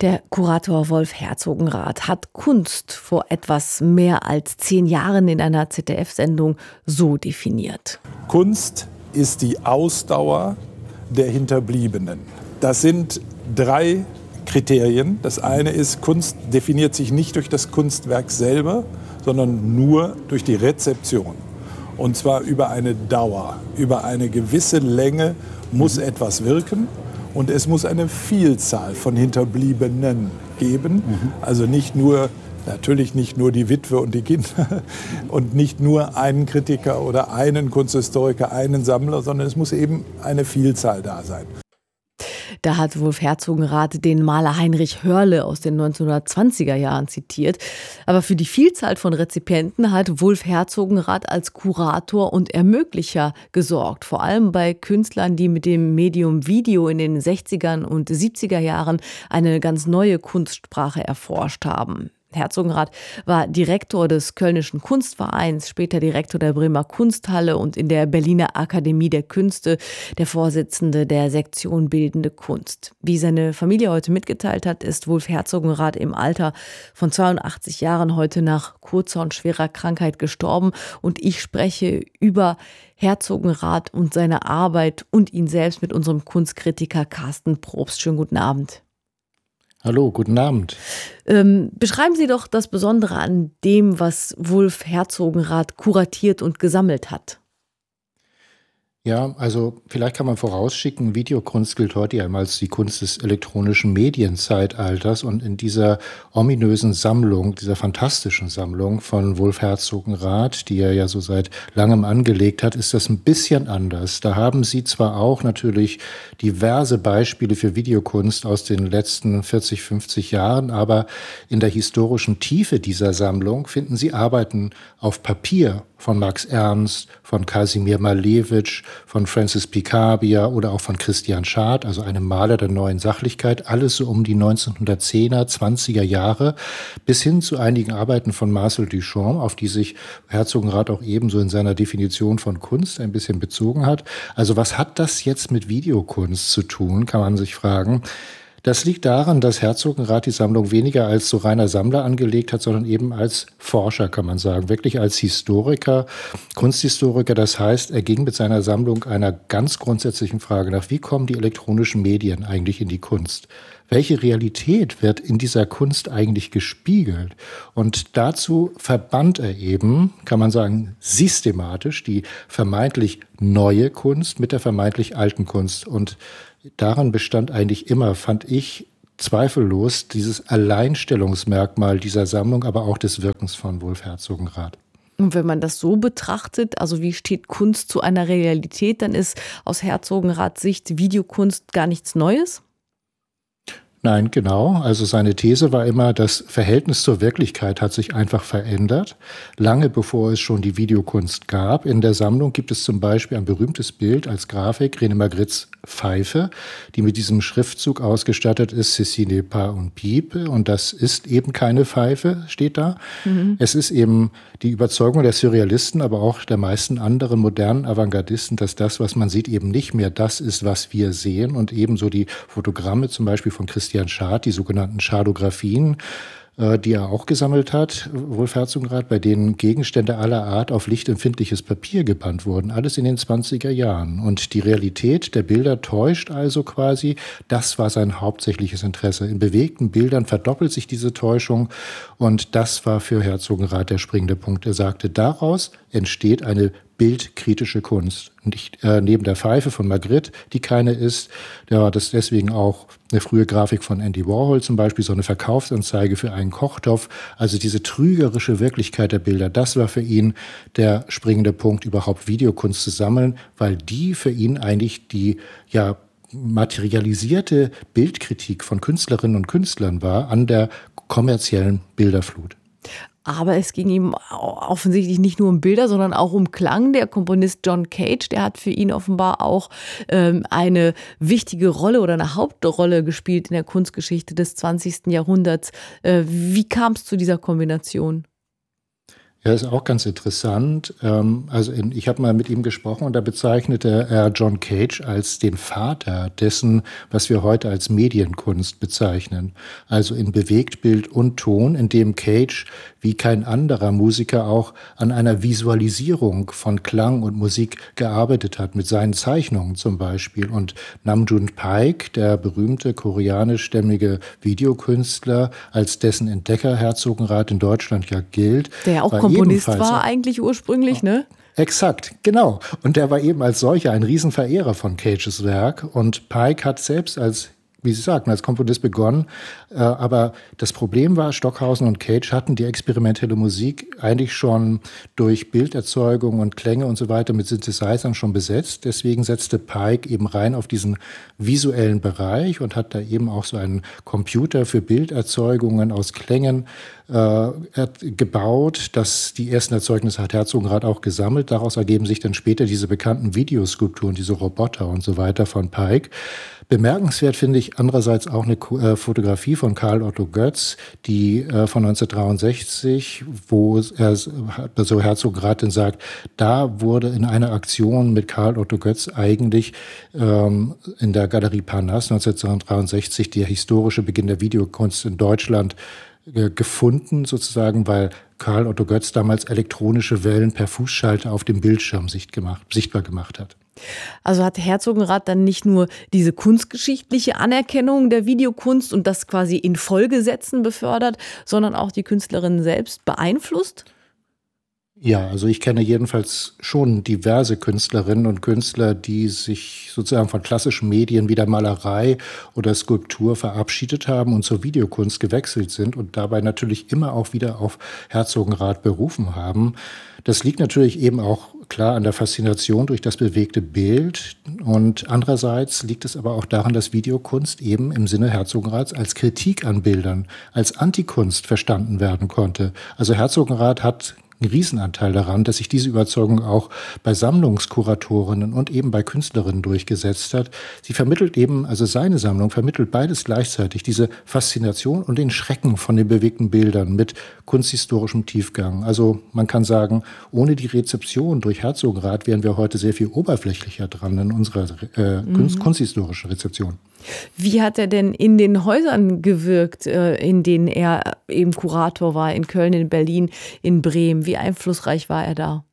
Der Kurator Wolf Herzogenrath hat Kunst vor etwas mehr als 10 Jahren in einer ZDF-Sendung so definiert. Kunst ist die Ausdauer der Hinterbliebenen. Das sind 3 Kriterien. Das eine ist, Kunst definiert sich nicht durch das Kunstwerk selber, sondern nur durch die Rezeption. Und zwar über eine Dauer, über eine gewisse Länge muss etwas wirken. Und es muss eine Vielzahl von Hinterbliebenen geben. Also natürlich nicht nur die Witwe und die Kinder und nicht nur einen Kritiker oder einen Kunsthistoriker, einen Sammler, sondern es muss eben eine Vielzahl da sein. Da hat Wolf Herzogenrath den Maler Heinrich Hörle aus den 1920er Jahren zitiert. Aber für die Vielzahl von Rezipienten hat Wolf Herzogenrath als Kurator und Ermöglicher gesorgt. Vor allem bei Künstlern, die mit dem Medium Video in den 60er und 70er Jahren eine ganz neue Kunstsprache erforscht haben. Herzogenrath war Direktor des Kölnischen Kunstvereins, später Direktor der Bremer Kunsthalle und in der Berliner Akademie der Künste der Vorsitzende der Sektion Bildende Kunst. Wie seine Familie heute mitgeteilt hat, ist Wolf Herzogenrath im Alter von 82 Jahren heute nach kurzer und schwerer Krankheit gestorben. Und ich spreche über Herzogenrath und seine Arbeit und ihn selbst mit unserem Kunstkritiker Carsten Probst. Schönen guten Abend. Hallo, guten Abend. Beschreiben Sie doch das Besondere an dem, was Wolf Herzogenrath kuratiert und gesammelt hat. Ja, also vielleicht kann man vorausschicken, Videokunst gilt heute ja immer als die Kunst des elektronischen Medienzeitalters, und in dieser ominösen Sammlung, dieser fantastischen Sammlung von Wolf Herzogenrath, die er ja so seit langem angelegt hat, ist das ein bisschen anders. Da haben Sie zwar auch natürlich diverse Beispiele für Videokunst aus den letzten 40, 50 Jahren, aber in der historischen Tiefe dieser Sammlung finden Sie Arbeiten auf Papier von Max Ernst, von Kasimir Malewitsch, von Francis Picabia oder auch von Christian Schad, also einem Maler der neuen Sachlichkeit, alles so um die 1910er, 20er Jahre, bis hin zu einigen Arbeiten von Marcel Duchamp, auf die sich Herzogenrath auch ebenso in seiner Definition von Kunst ein bisschen bezogen hat. Also was hat das jetzt mit Videokunst zu tun, kann man sich fragen. Das liegt daran, dass Herzogenrath die Sammlung weniger als so reiner Sammler angelegt hat, sondern eben als Forscher, kann man sagen, wirklich als Historiker, Kunsthistoriker. Das heißt, er ging mit seiner Sammlung einer ganz grundsätzlichen Frage nach: Wie kommen die elektronischen Medien eigentlich in die Kunst? Welche Realität wird in dieser Kunst eigentlich gespiegelt? Und dazu verband er eben, kann man sagen, systematisch die vermeintlich neue Kunst mit der vermeintlich alten Kunst. Und daran bestand eigentlich immer, fand ich, zweifellos dieses Alleinstellungsmerkmal dieser Sammlung, aber auch des Wirkens von Wolf Herzogenrath. Und wenn man das so betrachtet, also wie steht Kunst zu einer Realität, dann ist aus Herzogenraths Sicht Videokunst gar nichts Neues? Nein, genau. Also seine These war immer, das Verhältnis zur Wirklichkeit hat sich einfach verändert, lange bevor es schon die Videokunst gab. In der Sammlung gibt es zum Beispiel ein berühmtes Bild als Grafik, René Magrittes Pfeife, die mit diesem Schriftzug ausgestattet ist: Ceci n'est pas un pipe. Und das ist eben keine Pfeife, steht da. Es ist eben die Überzeugung der Surrealisten, aber auch der meisten anderen modernen Avantgardisten, dass das, was man sieht, eben nicht mehr das ist, was wir sehen. Und ebenso die Fotogramme zum Beispiel von Christian Schad, die sogenannten Schadographien, die er auch gesammelt hat, Wolf Herzogenrath, bei denen Gegenstände aller Art auf lichtempfindliches Papier gebannt wurden, alles in den 20er Jahren. Und die Realität der Bilder täuscht also quasi. Das war sein hauptsächliches Interesse. In bewegten Bildern verdoppelt sich diese Täuschung, und das war für Herzogenrath der springende Punkt. Er sagte, daraus entsteht eine bildkritische Kunst. Nicht, neben der Pfeife von Magritte, die keine ist, da war das deswegen auch eine frühe Grafik von Andy Warhol zum Beispiel, so eine Verkaufsanzeige für einen Kochtopf. Also diese trügerische Wirklichkeit der Bilder, das war für ihn der springende Punkt, überhaupt Videokunst zu sammeln, weil die für ihn eigentlich die materialisierte Bildkritik von Künstlerinnen und Künstlern war an der kommerziellen Bilderflut. Aber es ging ihm offensichtlich nicht nur um Bilder, sondern auch um Klang. Der Komponist John Cage, der hat für ihn offenbar auch eine wichtige Rolle oder eine Hauptrolle gespielt in der Kunstgeschichte des 20. Jahrhunderts. Wie kam es zu dieser Kombination? Ja, ist auch ganz interessant. Ich habe mal mit ihm gesprochen und da bezeichnete er John Cage als den Vater dessen, was wir heute als Medienkunst bezeichnen. Also in Bewegtbild und Ton, in dem Cage wie kein anderer Musiker auch an einer Visualisierung von Klang und Musik gearbeitet hat, mit seinen Zeichnungen zum Beispiel. Und Nam June Paik, der berühmte koreanischstämmige Videokünstler, als dessen Entdecker Herzogenrath in Deutschland ja gilt, der auch Komponist war eigentlich ursprünglich, ne? Exakt, genau. Und der war eben als solcher ein Riesenverehrer von Cages Werk. Und Paik hat selbst als, wie Sie sagten, als Komponist begonnen. Aber das Problem war, Stockhausen und Cage hatten die experimentelle Musik eigentlich schon durch Bilderzeugung und Klänge und so weiter mit Synthesizern schon besetzt. Deswegen setzte Paik eben rein auf diesen visuellen Bereich und hat da eben auch so einen Computer für Bilderzeugungen aus Klängen gebaut. Die ersten Erzeugnisse hat Herzogenrath auch gesammelt. Daraus ergeben sich dann später diese bekannten Videoskulpturen, diese Roboter und so weiter von Paik. Bemerkenswert finde ich andererseits auch eine Fotografie von Karl Otto Götz, die von 1963, wo so Herzogenrath dann sagt, da wurde in einer Aktion mit Karl Otto Götz eigentlich in der Galerie Parnasse 1963 der historische Beginn der Videokunst in Deutschland gefunden, sozusagen, weil Karl Otto Götz damals elektronische Wellen per Fußschalter auf dem Bildschirm sichtbar gemacht hat. Also hat Herzogenrath dann nicht nur diese kunstgeschichtliche Anerkennung der Videokunst und das quasi in Folgesätzen befördert, sondern auch die Künstlerin selbst beeinflusst? Ja, also ich kenne jedenfalls schon diverse Künstlerinnen und Künstler, die sich sozusagen von klassischen Medien wie der Malerei oder Skulptur verabschiedet haben und zur Videokunst gewechselt sind und dabei natürlich immer auch wieder auf Herzogenrath berufen haben. Das liegt natürlich eben auch klar an der Faszination durch das bewegte Bild und andererseits liegt es aber auch daran, dass Videokunst eben im Sinne Herzogenraths als Kritik an Bildern, als Antikunst verstanden werden konnte. Also Herzogenrath hat einen Riesenanteil daran, dass sich diese Überzeugung auch bei Sammlungskuratorinnen und eben bei Künstlerinnen durchgesetzt hat. Sie vermittelt eben, also seine Sammlung vermittelt beides gleichzeitig, diese Faszination und den Schrecken von den bewegten Bildern mit kunsthistorischem Tiefgang. Also man kann sagen, ohne die Rezeption durch Herzogenrath wären wir heute sehr viel oberflächlicher dran in unserer kunsthistorischen Rezeption. Wie hat er denn in den Häusern gewirkt, in denen er eben Kurator war, in Köln, in Berlin, in Bremen? Wie einflussreich war er da?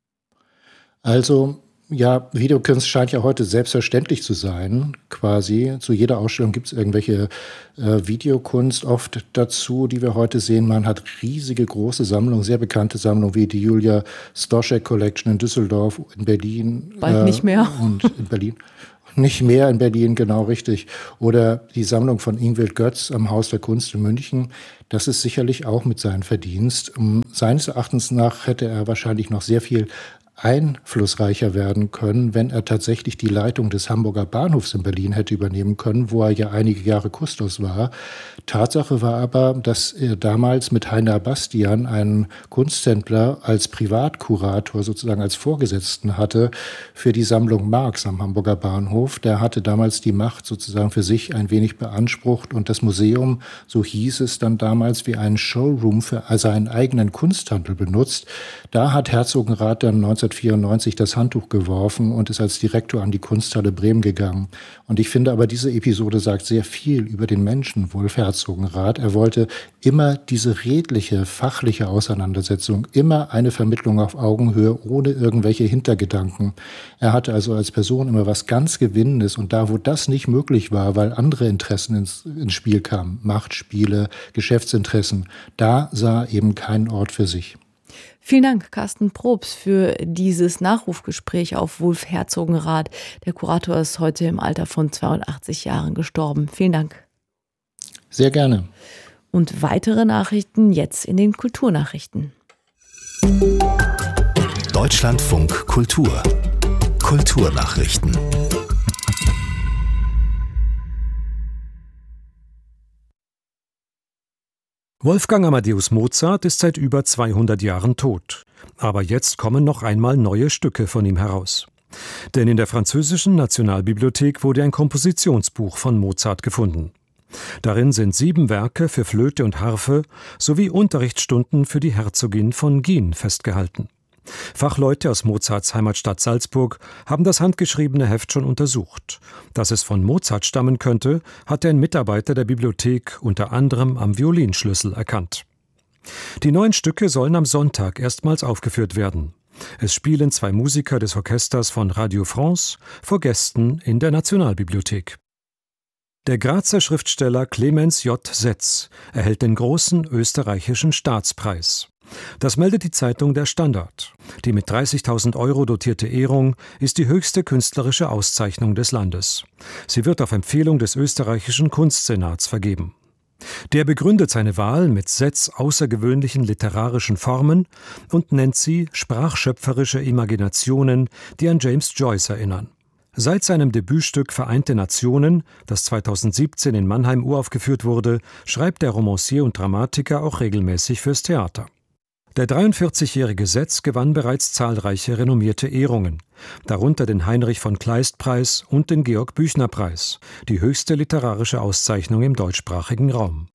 Also, ja, Videokunst scheint ja heute selbstverständlich zu sein, quasi. Zu jeder Ausstellung gibt es irgendwelche Videokunst oft dazu, die wir heute sehen. Man hat riesige, große Sammlungen, sehr bekannte Sammlungen wie die Julia Stoschek Collection in Düsseldorf, in Berlin. Bald nicht mehr. Und in Berlin. Nicht mehr in Berlin, genau richtig. Oder die Sammlung von Ingvild Götz am Haus der Kunst in München. Das ist sicherlich auch mit seinem Verdienst. Seines Erachtens nach hätte er wahrscheinlich noch sehr viel einflussreicher werden können, wenn er tatsächlich die Leitung des Hamburger Bahnhofs in Berlin hätte übernehmen können, wo er ja einige Jahre Kustos war. Tatsache war aber, dass er damals mit Heiner Bastian einen Kunsthändler als Privatkurator, sozusagen als Vorgesetzten hatte für die Sammlung Marx am Hamburger Bahnhof. Der hatte damals die Macht sozusagen für sich ein wenig beansprucht und das Museum, so hieß es dann damals, wie einen Showroom für seinen eigenen Kunsthandel benutzt. Da hat Herzogenrath dann 1994 das Handtuch geworfen und ist als Direktor an die Kunsthalle Bremen gegangen. Und ich finde aber, diese Episode sagt sehr viel über den Menschen Wolf Herzogenrath. Er wollte immer diese redliche, fachliche Auseinandersetzung, immer eine Vermittlung auf Augenhöhe, ohne irgendwelche Hintergedanken. Er hatte also als Person immer was ganz Gewinnendes. Und da, wo das nicht möglich war, weil andere Interessen ins Spiel kamen, Machtspiele, Geschäftsinteressen, da sah er eben keinen Ort für sich. Vielen Dank, Carsten Probst, für dieses Nachrufgespräch auf Wolf Herzogenrath. Der Kurator ist heute im Alter von 82 Jahren gestorben. Vielen Dank. Sehr gerne. Und weitere Nachrichten jetzt in den Kulturnachrichten. Deutschlandfunk Kultur. Kulturnachrichten. Wolfgang Amadeus Mozart ist seit über 200 Jahren tot. Aber jetzt kommen noch einmal neue Stücke von ihm heraus. Denn in der französischen Nationalbibliothek wurde ein Kompositionsbuch von Mozart gefunden. Darin sind 7 Werke für Flöte und Harfe sowie Unterrichtsstunden für die Herzogin von Guin festgehalten. Fachleute aus Mozarts Heimatstadt Salzburg haben das handgeschriebene Heft schon untersucht. Dass es von Mozart stammen könnte, hat ein Mitarbeiter der Bibliothek unter anderem am Violinschlüssel erkannt. Die 9 Stücke sollen am Sonntag erstmals aufgeführt werden. Es spielen 2 Musiker des Orchesters von Radio France vor Gästen in der Nationalbibliothek. Der Grazer Schriftsteller Clemens J. Setz erhält den großen österreichischen Staatspreis. Das meldet die Zeitung Der Standard. Die mit 30.000 € dotierte Ehrung ist die höchste künstlerische Auszeichnung des Landes. Sie wird auf Empfehlung des österreichischen Kunstsenats vergeben. Der begründet seine Wahl mit Setz' außergewöhnlichen literarischen Formen und nennt sie sprachschöpferische Imaginationen, die an James Joyce erinnern. Seit seinem Debütstück Vereinte Nationen, das 2017 in Mannheim uraufgeführt wurde, schreibt der Romancier und Dramatiker auch regelmäßig fürs Theater. Der 43-jährige Setz gewann bereits zahlreiche renommierte Ehrungen, darunter den Heinrich-von-Kleist-Preis und den Georg-Büchner-Preis, die höchste literarische Auszeichnung im deutschsprachigen Raum.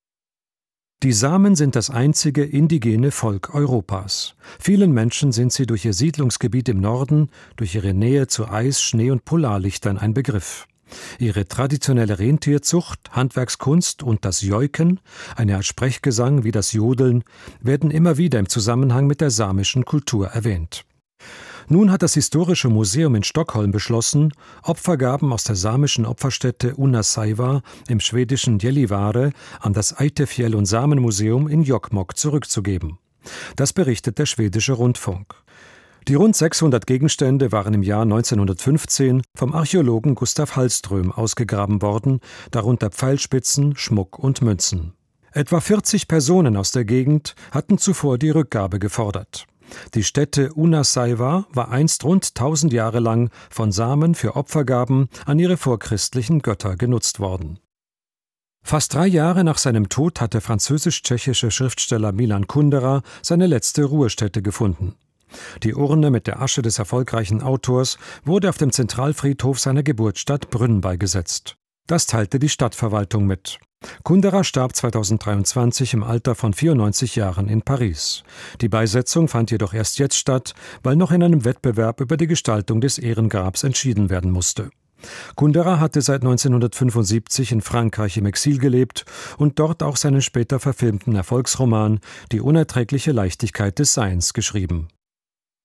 Die Samen sind das einzige indigene Volk Europas. Vielen Menschen sind sie durch ihr Siedlungsgebiet im Norden, durch ihre Nähe zu Eis, Schnee und Polarlichtern ein Begriff. Ihre traditionelle Rentierzucht, Handwerkskunst und das Joiken, eine Art Sprechgesang wie das Jodeln, werden immer wieder im Zusammenhang mit der samischen Kultur erwähnt. Nun hat das Historische Museum in Stockholm beschlossen, Opfergaben aus der samischen Opferstätte Unnasaiva im schwedischen Gällivare an das Eidefjäll- und Samenmuseum in Jokkmokk zurückzugeben. Das berichtet der schwedische Rundfunk. Die rund 600 Gegenstände waren im Jahr 1915 vom Archäologen Gustav Hallström ausgegraben worden, darunter Pfeilspitzen, Schmuck und Münzen. Etwa 40 Personen aus der Gegend hatten zuvor die Rückgabe gefordert. Die Stätte Unnasaiva war einst rund 1000 Jahre lang von Samen für Opfergaben an ihre vorchristlichen Götter genutzt worden. Fast 3 Jahre nach seinem Tod hat der französisch-tschechische Schriftsteller Milan Kundera seine letzte Ruhestätte gefunden. Die Urne mit der Asche des erfolgreichen Autors wurde auf dem Zentralfriedhof seiner Geburtsstadt Brünn beigesetzt. Das teilte die Stadtverwaltung mit. Kundera starb 2023 im Alter von 94 Jahren in Paris. Die Beisetzung fand jedoch erst jetzt statt, weil noch in einem Wettbewerb über die Gestaltung des Ehrengrabs entschieden werden musste. Kundera hatte seit 1975 in Frankreich im Exil gelebt und dort auch seinen später verfilmten Erfolgsroman »Die unerträgliche Leichtigkeit des Seins« geschrieben.